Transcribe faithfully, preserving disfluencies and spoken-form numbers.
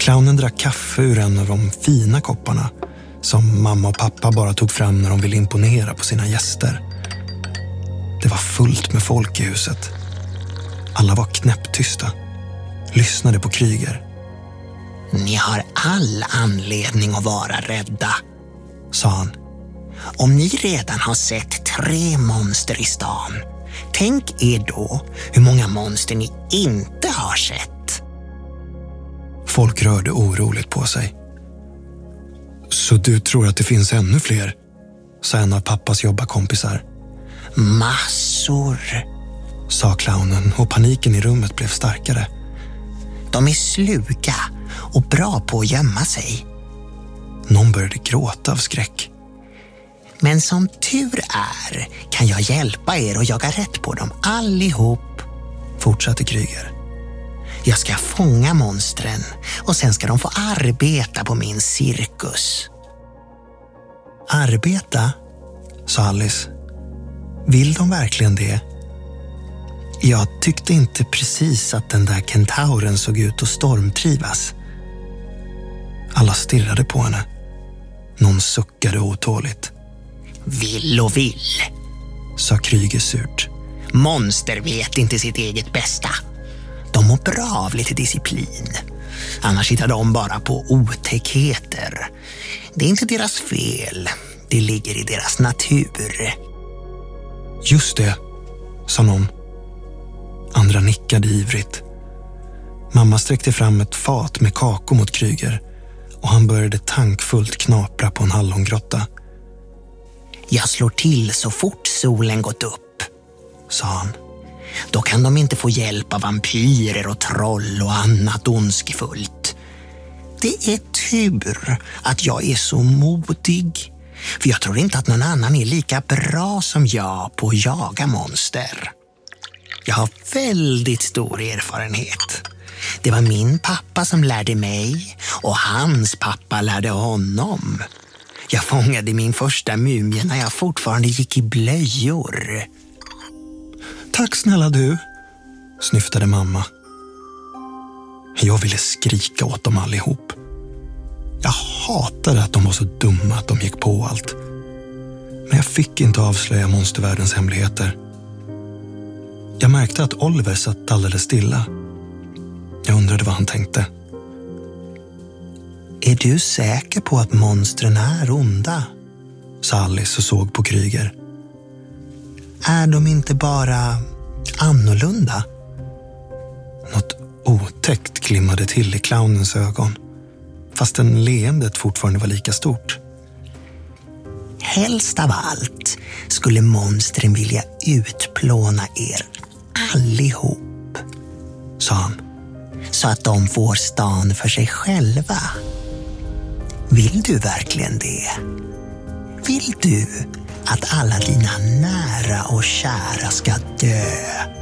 Clownen drack kaffe ur en av de fina kopparna som mamma och pappa bara tog fram när de ville imponera på sina gäster. Det var fullt med folk i huset. Alla var knäpptysta. Lyssnade på Kryger. Ni har all anledning att vara rädda, sa han. Om ni redan har sett tre monster i stan, tänk er då hur många monster ni inte har sett. Folk rörde oroligt på sig. Så du tror att det finns ännu fler? Sa en av pappas jobbarkompisar. Massor, sa clownen och paniken i rummet blev starkare. De är sluga och bra på att gömma sig. Någon började gråta av skräck. Men som tur är kan jag hjälpa er att jaga rätt på dem allihop, fortsatte Kryger. Jag ska fånga monstren och sen ska de få arbeta på min cirkus. Arbeta, sa Alice. Vill de verkligen det? Jag tyckte inte precis att den där kentauren såg ut att stormtrivas. Alla stirrade på henne. Någon suckade otåligt. Vill och vill, sa Kryger surt. Monster vet inte sitt eget bästa. De mår bra av lite disciplin. Annars hittar de bara på otäckheter. Det är inte deras fel. Det ligger i deras natur. Just det, sa någon. Andra nickade ivrigt. Mamma sträckte fram ett fat med kakor mot Kryger och han började tankfullt knapra på en hallongrotta. Jag slår till så fort solen gått upp, sa han. Då kan de inte få hjälp av vampyrer och troll och annat ondskefullt. Det är tur att jag är så modig. För jag tror inte att någon annan är lika bra som jag på att jaga monster. Jag har väldigt stor erfarenhet. Det var min pappa som lärde mig och hans pappa lärde honom. Jag fångade min första mumie när jag fortfarande gick i blöjor. Tack snälla du, snyftade mamma. Jag ville skrika åt dem allihop. Jag hatade att de var så dumma att de gick på allt. Men jag fick inte avslöja monstervärldens hemligheter. Jag märkte att Oliver satt alldeles stilla. Jag undrade vad han tänkte. Är du säker på att monstren är onda? Sa Alice och såg på Kryger. Är de inte bara annorlunda? Något otäckt glimmade till i clownens ögon. Fastän leendet fortfarande var lika stort. Helst av allt skulle monstren vilja utplåna er allihop, sa han. Så att de får stan för sig själva. Vill du verkligen det? Vill du att alla dina nära och kära ska dö